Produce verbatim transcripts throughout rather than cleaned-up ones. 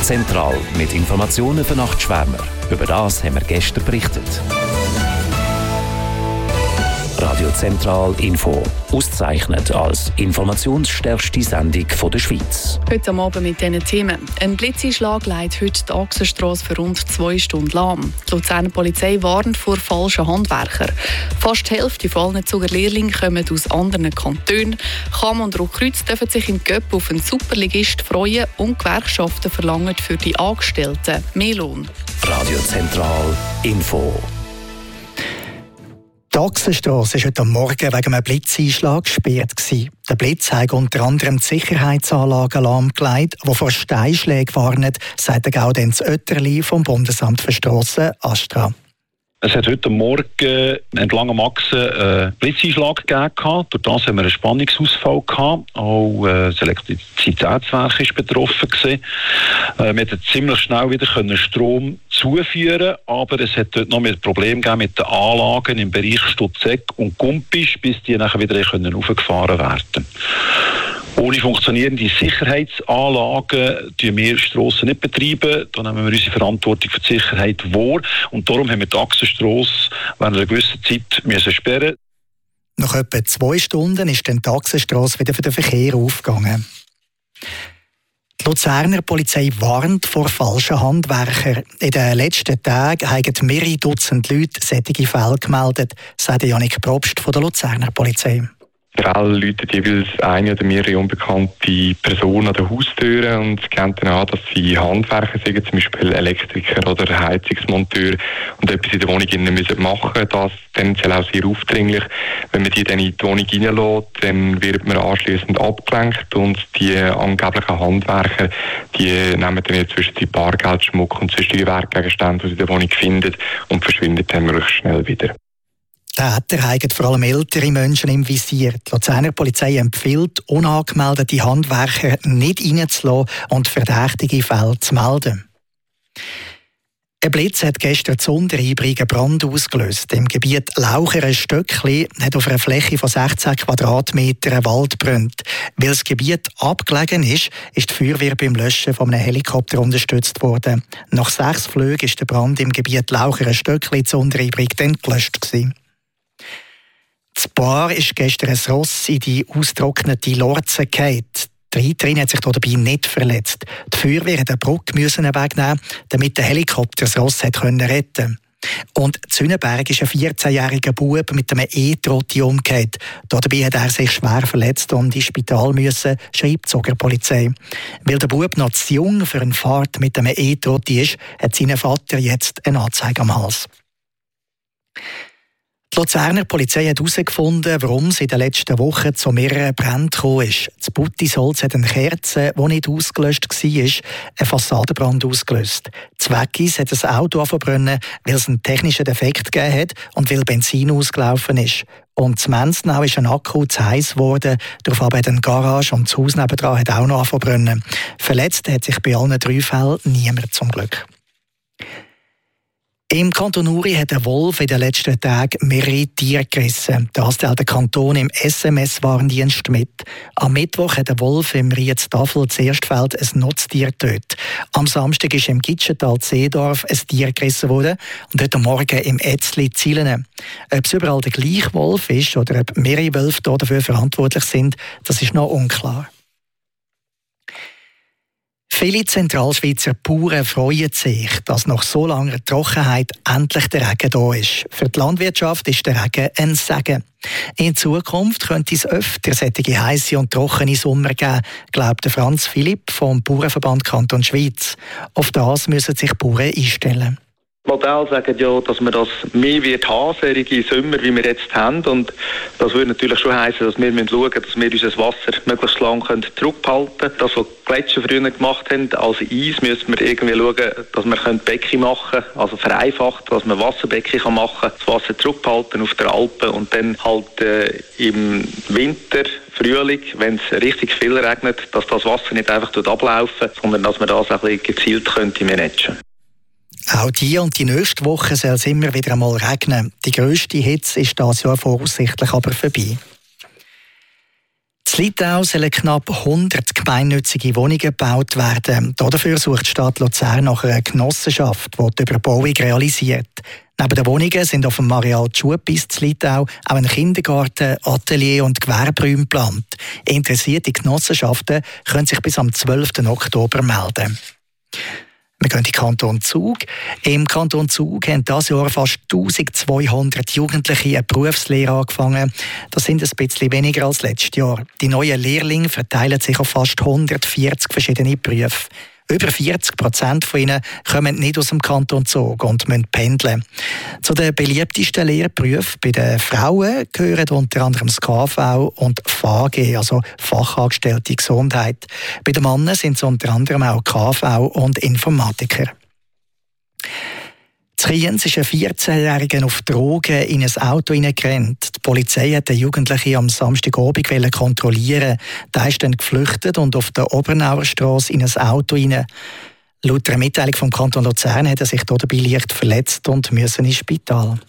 Zentral mit Informationen für Nachtschwärmer. Über das haben wir gestern berichtet. Radio Zentral Info. Ausgezeichnet als informationsstärkste Sendung der Schweiz. Heute am Abend mit diesen Themen. Ein Blitzeinschlag legt heute die Achsenstrasse für rund zwei Stunden lahm. Die Luzerner Polizei warnt vor falschen Handwerkern. Fast die Hälfte von allen Zuger Lehrlinge kommen aus anderen Kantonen. Cham und Rotkreuz dürfen sich im Göpp auf einen Superligist freuen und Gewerkschaften verlangen für die Angestellten mehr Lohn. Radio Zentral Info. Die Achsenstrasse war heute Morgen wegen einem Blitzeinschlag gesperrt. Der Blitz hat unter anderem die Sicherheitsanlagen lahmgelegt, die vor Steinschlägen warnen, sagt der Gaudenz Oetterli vom Bundesamt für Strassen Astra. Es hat heute Morgen entlang am Achse einen Blitzeinschlag gegeben. Durch das haben wir einen Spannungsausfall gehabt. Auch das Elektrizitätswerk war betroffen. Wir konnten ziemlich schnell wieder Strom zuführen, aber es hat dort noch ein Problem gegeben mit den Anlagen im Bereich Stutzegg und Gumpisch, bis die nachher wieder hochgefahren werden können. Ohne funktionierende Sicherheitsanlagen betreiben wir Strassen nicht betreiben. Da nehmen wir unsere Verantwortung für die Sicherheit wahr. Und darum haben wir die Achsenstrasse während einer gewissen Zeit müssen sperren. Nach etwa zwei Stunden ist dann die Achsenstrasse wieder für den Verkehr aufgegangen. Die Luzerner Polizei warnt vor falschen Handwerkern. In den letzten Tagen haben mehrere Dutzend Leute solche Fälle gemeldet, sagt Janik Probst von der Luzerner Polizei. Generell läuten jeweils eine oder mehrere unbekannte Personen an den Haustüren und geben dann an, dass sie Handwerker sind, zum Beispiel Elektriker oder Heizungsmonteur und etwas in der Wohnung machen müssen. Das ist tendenziell auch sehr aufdringlich. Wenn man die dann in die Wohnung reinlässt, dann wird man anschliessend abgelenkt und die angeblichen Handwerker, die nehmen dann inzwischen die Bargeldschmuck und sonstige Werkgegenstände, die sie in der Wohnung finden, und verschwinden dann recht schnell wieder. Die Täter haben vor allem ältere Menschen im Visier. Die Luzerner Polizei empfiehlt, unangemeldete Handwerker nicht reinzulassen und verdächtige Fälle zu melden. Ein Blitz hat gestern zu Untereibring einen Brand ausgelöst. Im Gebiet Laucheren-Stöckli hat auf einer Fläche von sechzehn Quadratmetern ein Wald gebrannt. Weil das Gebiet abgelegen ist, ist die Feuerwehr beim Löschen von einem Helikopter unterstützt worden. Nach sechs Flügen ist der Brand im Gebiet Laucheren-Stöckli zu Untereibring dann gelöscht gewesen. Das Paar ist gestern ein Ross in die ausgetrocknete Lorze gefallen. Die Reiterin hat sich dabei nicht verletzt. Die Feuerwehr hat eine Brücke wegnehmen, damit der Helikopter das Ross retten konnte. Und in Zünnenberg ist ein vierzehnjähriger Bub mit einem E-Trotti umgekehrt. Dabei hat er sich schwer verletzt und ins Spital müssen, schreibt die Zugerpolizei. Weil der Bub noch zu jung für eine Fahrt mit einem E-Trotti ist, hat sein Vater jetzt eine Anzeige am Hals. Die Luzerner Polizei hat herausgefunden, warum es in den letzten Wochen zu mehreren Bränden gekommen ist. Das Buttisholz hat eine Kerze, die nicht ausgelöscht war, einen Fassadenbrand ausgelöst. Zweckis hat ein Auto angebrannt, weil es einen technischen Defekt gegeben hat und weil Benzin ausgelaufen ist. Und zu Menzenau ist ein Akku zu heiß geworden, darauf hat eine Garage und das Haus nebenan hat auch noch angebrannt. Verletzt hat sich bei allen drei Fällen niemand zum Glück. Im Kanton Uri hat ein Wolf in den letzten Tagen mehrere Tiere gerissen. Das teilt der Kanton im S M S-Warndienst mit. Am Mittwoch hat der Wolf im Rietz-Tafel Zerstfeld ein Nutztier getötet. Am Samstag ist im Gitschental-Seedorf ein Tier gerissen worden und heute Morgen im Etzli-Zielene. Ob es überall der gleiche Wolf ist oder ob mehrere Wölfe dafür verantwortlich sind, das ist noch unklar. Viele Zentralschweizer Bauern freuen sich, dass nach so langer Trockenheit endlich der Regen da ist. Für die Landwirtschaft ist der Regen ein Segen. In Zukunft könnte es öfter solche heisse und trockene Sommer geben, glaubt Franz Philipp vom Bauernverband Kanton Schweiz. Auf das müssen sich Bauern einstellen. Modelle sagen ja, dass man das mehr wird haben, solche Sommer, wie wir jetzt haben. Und das würde natürlich schon heissen, dass wir schauen müssen, dass wir unser Wasser möglichst lang zurückhalten können. Das, was die Gletscher früher gemacht haben, als Eis, müssen wir irgendwie schauen, dass wir Becken machen können, also vereinfacht, dass man Wasserbecken machen kann, das Wasser zurückhalten auf der Alpen und dann halt äh, im Winter, Frühling, wenn es richtig viel regnet, dass das Wasser nicht einfach ablaufen, sondern dass man das auch ein bisschen gezielt könnte managen. Auch die und die nächste Woche soll es immer wieder einmal regnen. Die grösste Hitze ist dieses Jahr voraussichtlich aber vorbei. Das In Litau sollen knapp hundert gemeinnützige Wohnungen gebaut werden. Dafür sucht die Stadt Luzern nach einer Genossenschaft, die die Überbauung realisiert. Neben den Wohnungen sind auf dem Areal Tschupis in Litau auch ein Kindergarten, Atelier und Gewerberäume geplant. Interessierte Genossenschaften können sich bis am zwölften Oktober melden. Wir gehen in den Kanton Zug. Im Kanton Zug haben dieses Jahr fast eintausendzweihundert Jugendliche eine Berufslehre angefangen. Das sind ein bisschen weniger als letztes Jahr. Die neuen Lehrlinge verteilen sich auf fast hundertvierzig verschiedene Berufe. Über vierzig Prozent von ihnen kommen nicht aus dem Kanton Zug und müssen pendeln. Zu den beliebtesten Lehrberufen bei den Frauen gehören unter anderem das K V und F A G, also Fachangestellte Gesundheit. Bei den Männern sind es unter anderem auch K V und Informatiker. In Kriens ist ein vierzehnjähriger auf Drogen in ein Auto hineingerannt. Die Polizei hat den Jugendlichen am Samstagabend kontrollieren. Der ist dann geflüchtet und auf der Obernauer Strasse in ein Auto hinein. Laut der Mitteilung vom Kanton Luzern hat er sich dabei leicht verletzt und müssen ins Spital.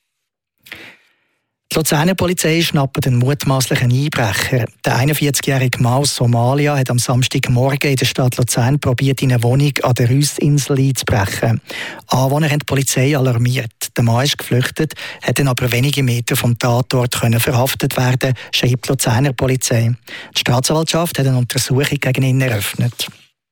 Die Luzerner Polizei schnappt einen mutmaßlichen Einbrecher. Der einundvierzigjährige Mann aus Somalia hat am Samstagmorgen in der Stadt Luzern probiert, in eine Wohnung an der Rüssinsel einzubrechen. Anwohner haben die Polizei alarmiert. Der Mann ist geflüchtet, hat dann aber wenige Meter vom Tatort können verhaftet werden, schreibt die Luzerner Polizei. Die Staatsanwaltschaft hat eine Untersuchung gegen ihn eröffnet.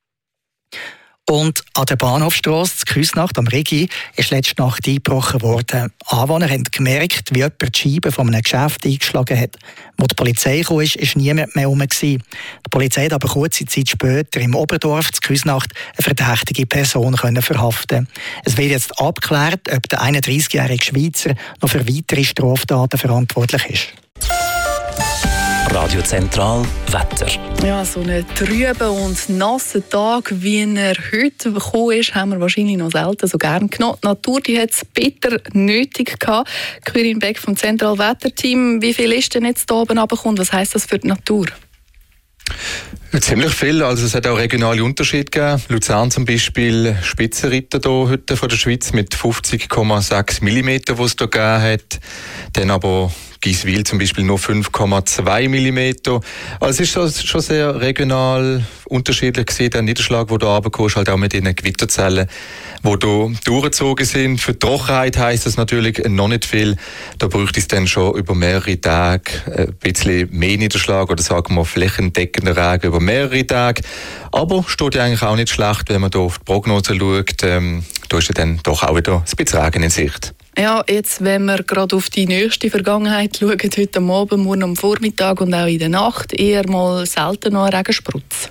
Und an der Bahnhofstrasse zu Küsnacht am Rigi ist letzte Nacht eingebrochen worden. Anwohner haben gemerkt, wie jemand die Scheibe von einem Geschäft eingeschlagen hat. Als die Polizei kam, war niemand mehr herum. Die Polizei hat aber kurze Zeit später im Oberdorf zu Küsnacht eine verdächtige Person verhaften. Es wird jetzt abgeklärt, ob der einunddreißigjährige Schweizer noch für weitere Straftaten verantwortlich ist. Radio Zentral Wetter. Ja, so einen trüben und nassen Tag, wie er heute gekommen ist, haben wir wahrscheinlich noch selten so gern genommen. Die Natur die hat es bitter nötig gehabt. Quirin Beck vom Zentral Wetterteam, wie viel ist denn jetzt hier oben runtergekommen? Was heisst das für die Natur? Ziemlich viel. Also es hat auch regionale Unterschiede gegeben. Luzern zum Beispiel, Spitzenreiter hier heute von der Schweiz mit fünfzig Komma sechs Millimeter, die es hier gegeben hat. Dann aber Giswil zum Beispiel nur fünf Komma zwei Millimeter. Also es ist schon sehr regional unterschiedlich gewesen. Der Niederschlag, der hier runterkam, ist halt auch mit den Gewitterzellen, die hier durchgezogen sind. Für die Trockenheit heisst das natürlich noch nicht viel. Da bräuchte es dann schon über mehrere Tage ein bisschen mehr Niederschlag oder sagen wir flächendeckender Regen über mehrere Tage. Aber steht ja eigentlich auch nicht schlecht, wenn man hier auf die Prognose schaut. Ähm, da ist ja dann doch auch wieder ein bisschen Regen in Sicht. Ja, jetzt, wenn wir gerade auf die nächste Vergangenheit schauen, heute Abend, morgen am Vormittag und auch in der Nacht, eher mal selten noch ein Regensprutz.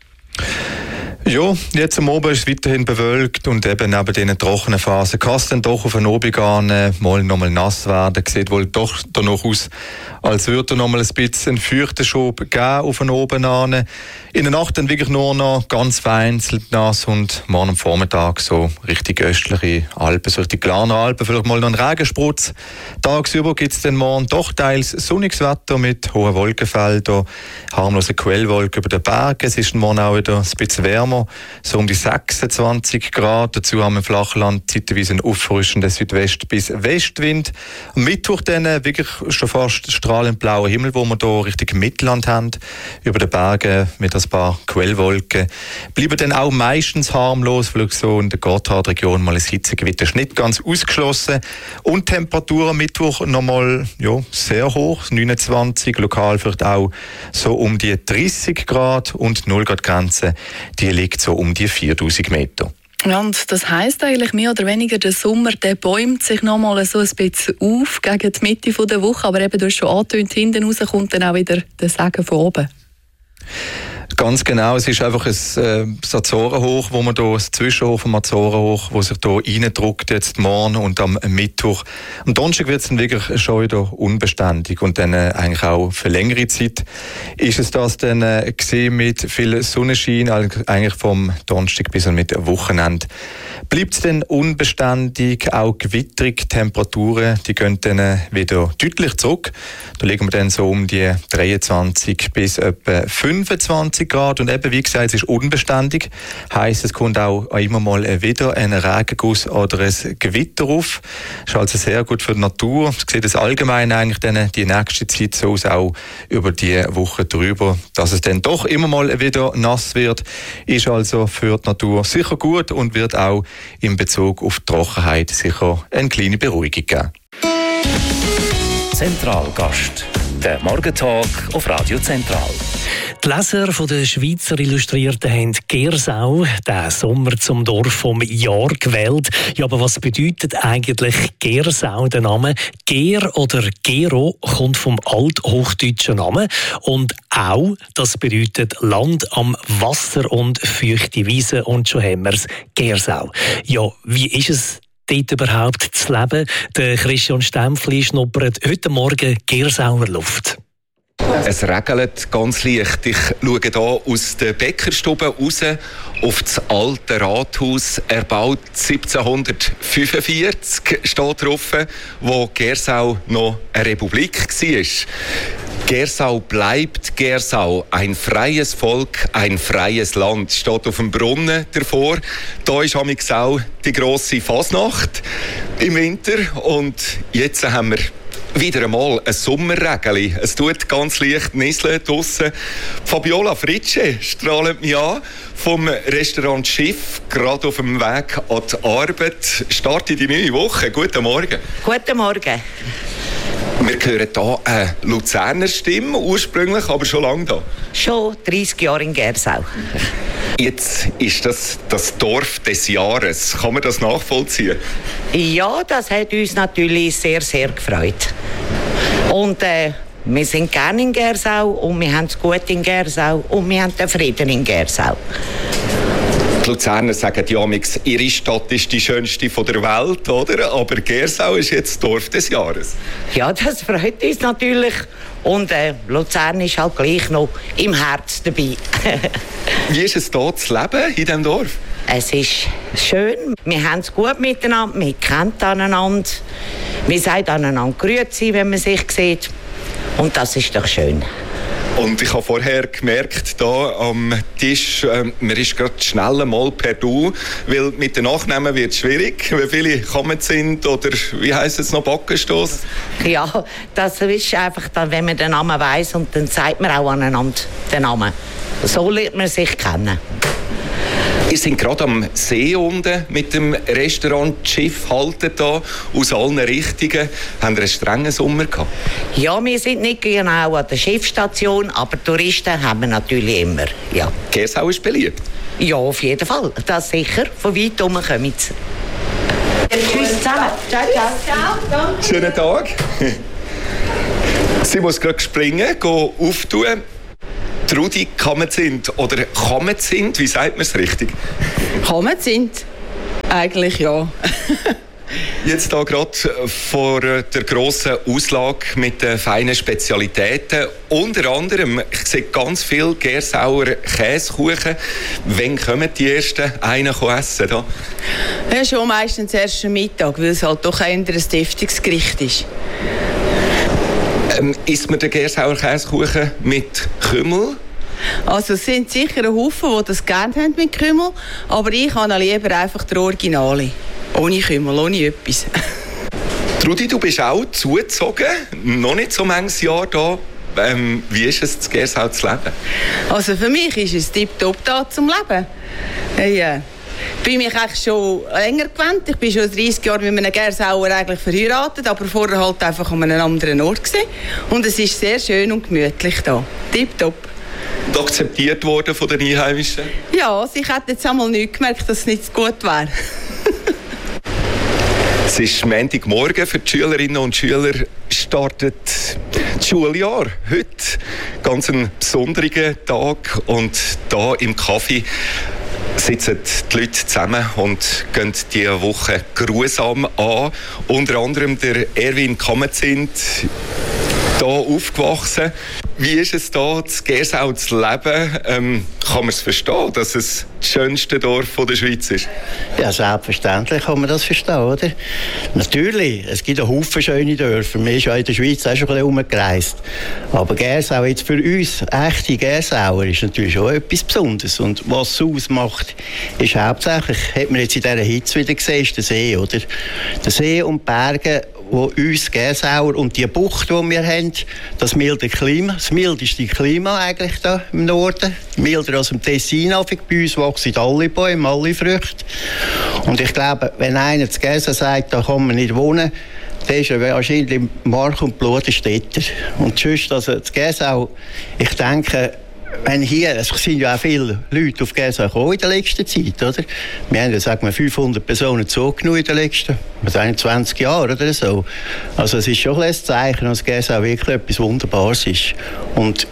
Ja, jetzt am Abend ist es weiterhin bewölkt und eben neben diesen trockenen Phasen kann es dann doch auf den Abend gehen, mal nochmal nass werden. Sieht wohl doch danach aus, als würde noch mal ein bisschen einen feuchten Schub geben auf den Abend an. In der Nacht dann wirklich nur noch ganz vereinzelt nass und morgen am Vormittag so richtig östliche Alpen, so richtig Glarner Alpen, vielleicht mal noch ein Regensprutz. Tagsüber gibt es dann morgen doch teils sonniges Wetter mit hohen Wolkenfeldern, harmlose Quellwolken über den Bergen. Es ist morgen auch wieder ein bisschen wärmer, so um die sechsundzwanzig Grad. Dazu haben wir im Flachland zeitweise einen auffrischenden Südwest- bis Westwind. Am Mittwoch dann wirklich schon fast strahlend blauer Himmel, wo wir hier Richtung Mittelland haben, über den Bergen mit ein paar Quellwolken. Bleiben dann auch meistens harmlos, vielleicht so in der Gotthardregion mal ein Hitzegewitter ist nicht ganz ausgeschlossen. Und Temperatur am Mittwoch nochmal ja, sehr hoch, neunundzwanzig, lokal vielleicht auch so um die dreißig Grad und null Grad Grenze, die liegt so um die viertausend Meter. Ja, und das heisst eigentlich mehr oder weniger, der Sommer der bäumt sich noch mal so ein bisschen auf gegen die Mitte der Woche, aber eben, du hast schon angetönt, hinten raus kommt dann auch wieder der Segen von oben. Ganz genau, es ist einfach ein, äh, ein Azorenhoch, wo man hier, ein Zwischenhoch vom Azorenhoch, wo sich hier reindrückt jetzt morgen und am Mittwoch. Am Donnerstag wird es dann wirklich schon wieder unbeständig und dann äh, eigentlich auch für längere Zeit ist es das dann äh, gesehen mit viel Sonnenschein, eigentlich vom Donnerstag bis und mit Wochenende. Bleibt es dann unbeständig, auch gewitterig, Temperaturen, die gehen dann äh, wieder deutlich zurück. Da liegen wir dann so um die dreiundzwanzig bis etwa fünfundzwanzig dreißig Grad und eben, wie gesagt, es ist unbeständig. Heisst, es kommt auch immer mal wieder ein Regenguss oder ein Gewitter auf. Das ist also sehr gut für die Natur. Es sieht es allgemein eigentlich dann die nächste Zeit so aus, auch über die Woche drüber. Dass es dann doch immer mal wieder nass wird, ist also für die Natur sicher gut und wird auch in Bezug auf die Trockenheit sicher eine kleine Beruhigung geben. Zentralgast. Der Morgentalk auf Radio Zentral. Die Leser von der Schweizer Illustrierten haben Gersau, den Sommer zum Dorf vom Jahr, gewählt. Ja, aber was bedeutet eigentlich Gersau, der Name? Ger oder Gero kommt vom althochdeutschen Namen. Und auch, das bedeutet Land am Wasser und feuchte Wiesen. Und schon haben wir es, Gersau. Ja, wie ist es dort überhaupt zu leben? Der Christian Stempfli schnuppert heute Morgen Gersauer Luft. Es regelt ganz leicht. Ich schaue hier aus der Bäckerstube raus auf das alte Rathaus, erbaut siebzehnhundertfünfundvierzig, steht drauf, wo Gersau noch eine Republik war. Gersau bleibt Gersau, ein freies Volk, ein freies Land, steht auf dem Brunnen davor. Da ist amigs auch die grosse Fasnacht im Winter und jetzt haben wir wieder einmal ein Sommerregeli. Es tut ganz leicht nieseln draussen. Fabiola Fritsche strahlt mich an vom Restaurant Schiff, gerade auf dem Weg an die Arbeit. Starte die neue Woche. Guten Morgen. Guten Morgen. Wir hören hier eine Luzerner Stimme, ursprünglich, aber schon lange da. Schon dreißig Jahre in Gersau. Jetzt ist das das Dorf des Jahres. Kann man das nachvollziehen? Ja, das hat uns natürlich sehr, sehr gefreut. Und äh, wir sind gerne in Gersau und wir haben es gut in Gersau und wir haben den Frieden in Gersau. Die Luzerner sagen ja, ihre Stadt ist die schönste von der Welt, oder? Aber Gersau ist jetzt das Dorf des Jahres. Ja, das freut uns natürlich. Und äh, Luzern ist halt gleich noch im Herz dabei. Wie ist es hier zu leben in diesem Dorf? Es ist schön. Wir haben es gut miteinander. Wir kennen aneinander. Wir sagen aneinander grüezi, wenn man sich sieht. Und das ist doch schön. Und ich habe vorher gemerkt, hier am Tisch, äh, man ist gerade schnell mal per Du, weil mit den Nachnamen wird es schwierig, wie viele kommen sind oder wie heisst es noch, Backenstoss? Ja, das ist einfach dann, wenn man den Namen weiss und dann sagt man auch aneinander den Namen. So lernt man sich kennen. Wir sind gerade am See unten mit dem Restaurant Schiff, halten hier aus allen Richtungen. Haben wir einen strengen Sommer gehabt? Ja, wir sind nicht genau an der Schiffsstation, aber Touristen haben wir natürlich immer. Ja. Gersau ist beliebt? Ja, auf jeden Fall. Das sicher. Von weit herum kommen sie. Tschüss zusammen. Ciao, ciao. Schönen Tag. Sie muss gerade springen, gehen auftun. Trudi, Kammet sind oder Kammet sind, wie sagt man es richtig? Kammet sind, eigentlich ja. Jetzt hier gerade vor der grossen Auslage mit den feinen Spezialitäten. Unter anderem, ich sehe ganz viel Gersauer Käsekuchen. Wann kommen die ersten einen essen? Da? Ja, schon meistens erst am Mittag, weil es halt doch ein deftiges Gericht ist. Ähm, isst man den Gersauer Käsekuchen mit Kümmel? Also es sind sicher ein Haufen, die das gerne haben mit Kümmel, aber ich habe lieber einfach die Originale. Ohne Kümmel, ohne etwas. Trudi, du bist auch zugezogen, noch nicht so manches Jahr da. Ähm, wie ist es, in Gersau zu leben? Also für mich ist es tipptopp da zum Leben. Hey, äh, ich bin mich eigentlich schon länger gewöhnt. Ich bin schon dreißig Jahre mit einem Gersauer eigentlich verheiratet, aber vorher halt einfach an einem anderen Ort gewesen. Und es ist sehr schön und gemütlich da. Tipptopp. Und akzeptiert worden von den Einheimischen? Ja, also ich hätte jetzt einmal nicht gemerkt, dass es nicht gut wäre. Es ist Montagmorgen, für die Schülerinnen und Schüler startet das Schuljahr. Heute ganz ein besonderer Tag und hier im Café sitzen die Leute zusammen und gehen diese Woche geruhsam an. Unter anderem der Erwin Kammetzind. hier aufgewachsen. Wie ist es hier, in Gersau zu leben? Ähm, kann man es verstehen, dass es das schönste Dorf der Schweiz ist? Ja, selbstverständlich kann man das verstehen, oder? Natürlich, es gibt einen Haufen schöne Dörfer. Man ist ja in der Schweiz auch schon ein bisschen rumgereist. Aber Gersau jetzt für uns, echte Gersauer, ist natürlich schon etwas Besonderes. Und was es ausmacht, ist hauptsächlich, hat man jetzt in dieser Hitze wieder gesehen, ist der See, oder? Der See und die Berge, wo uns Gersauer und die Bucht, die wir haben, das milde Klima, das mildeste Klima eigentlich da im Norden, milder als im Tessin. Bei uns wachsen alle Bäume, alle Früchte. Und ich glaube, wenn einer zu Gersau sagt, da kann man nicht wohnen, dann ist er wahrscheinlich Mark und Blut ein Städter. Und sonst, also zu Gersau, ich denke, wenn hier, es sind ja auch viele Leute auf Gersau gekommen in der letzten Zeit, oder? Wir haben ja, sagen wir, fünfhundert Personen zugenommen in den letzten zwanzig Jahren oder so. Also es ist schon ein Zeichen, dass Gersau wirklich etwas Wunderbares ist. Und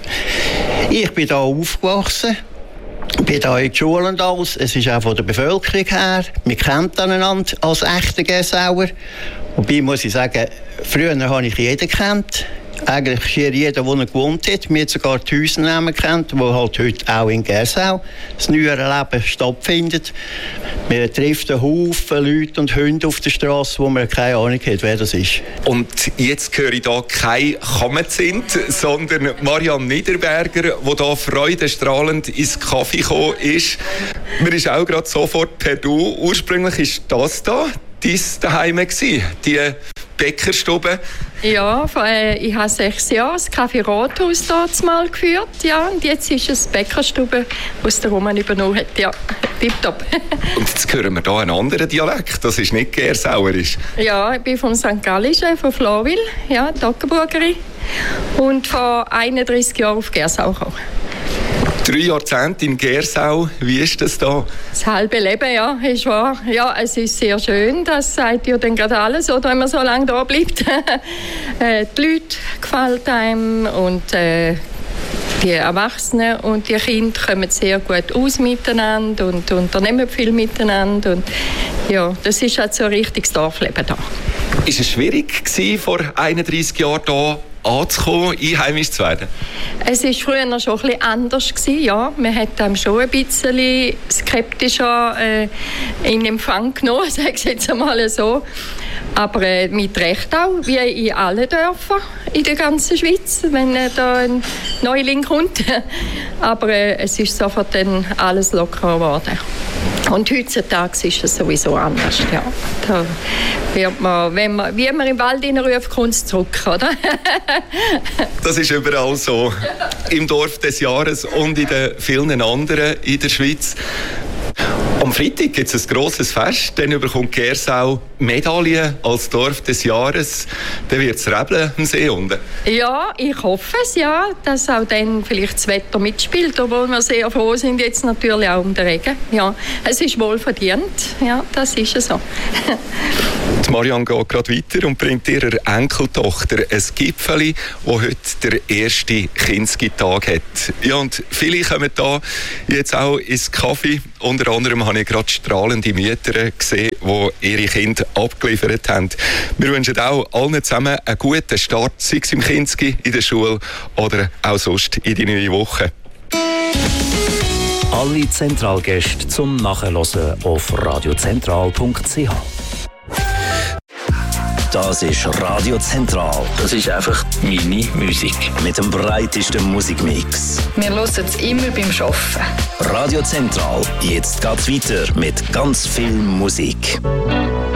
ich bin hier aufgewachsen, bin hier in der Schule und alles. Es ist auch von der Bevölkerung her. Wir kennen einander als echte Gersauer. Wobei muss ich sagen, früher habe ich jeden gekannt. Eigentlich hier jeder, der gewohnt hat. Wir haben sogar die Hausnamen kennt, die halt heute auch in Gersau das neuere Leben stattfindet. Man trifft einen Haufen Leute und Hunde auf der Straße, wo man keine Ahnung hat, wer das ist. Und jetzt höre ich hier kein Kammerzind, sondern Marianne Niederberger, die hier freudestrahlend ins Kaffee gekommen ist. Man ist auch gerade sofort per Du. Ursprünglich war das hier dein Daheim gewesen, die Bäckerstube. Ja, ich habe sechs Jahre das Café Rathaus dort mal geführt, ja, und jetzt ist es die Bäckerstube, die der Roman übernommen hat, ja, tipptopp. Und jetzt hören wir hier einen anderen Dialekt, das ist nicht Gersauerisch. Ja, ich bin von Sankt Gallischen, von Florwil, ja, Toggenburgerin, und vor einunddreißig Jahren auf Gersau gekommen. Drei Jahrzehnte in Gersau, wie ist das da? Das halbe Leben, ja, ist wahr. Ja, es ist sehr schön, das sagt ja dann gerade alles, oder, wenn man so lange da bleibt. äh, die Leute gefällt einem und äh, die Erwachsenen und die Kinder kommen sehr gut aus miteinander und unternehmen viel miteinander. Und ja, das ist halt so ein richtiges Dorfleben da. Ist es schwierig gewesen, vor einunddreißig Jahren hier anzukommen, einheimisch zu werden? Es war früher schon ein bisschen anders gewesen, ja. Man hat einem schon ein bisschen skeptischer äh, in Empfang genommen, sage ich jetzt einmal so. Aber äh, mit Recht auch, wie in allen Dörfern in der ganzen Schweiz, wenn äh, da ein Neuling kommt. Aber äh, es ist sofort dann alles lockerer geworden. Und heutzutage ist es sowieso anders. Ja. Da wird man, wenn man, wie man im Wald ruft, kommt es zurück, oder? Das ist überall so. Im Dorf des Jahres und in den vielen anderen in der Schweiz. Am Freitag gibt es ein grosses Fest, dann bekommt Gersau Medaillen als Dorf des Jahres. Dann wird es rebeln am See unten. Ja, ich hoffe es, ja, dass auch dann vielleicht das Wetter mitspielt, obwohl wir sehr froh sind jetzt natürlich auch um den Regen. Ja, es ist wohl verdient, ja, das ist es so. Die Marianne geht gerade weiter und bringt ihrer Enkeltochter ein Gipfeli, das heute der erste Kinski-Tag hat. Ja, und viele kommen da jetzt auch ins Kaffee. Unter anderem habe ich gerade strahlende Mütter gesehen, die ihre Kinder abgeliefert haben. Wir wünschen auch allen zusammen einen guten Start, sei es im Kinski, in der Schule oder auch sonst in die neue Woche. Alle Zentralgäste zum Nachhören auf radiozentral punkt c h. Das ist Radio Zentral. Das ist einfach meine Musik. Mit dem breitesten Musikmix. Wir hören es immer beim Arbeiten. Radio Zentral. Jetzt geht's weiter mit ganz viel Musik.